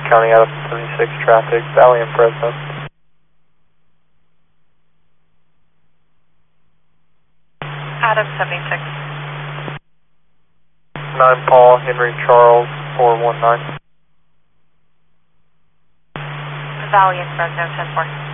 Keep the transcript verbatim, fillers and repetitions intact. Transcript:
County, Adam seventy-six traffic, Valley and Fresno. Adam seventy-six. nine Paul, Henry Charles, four one nine. Valley and Fresno, ten four.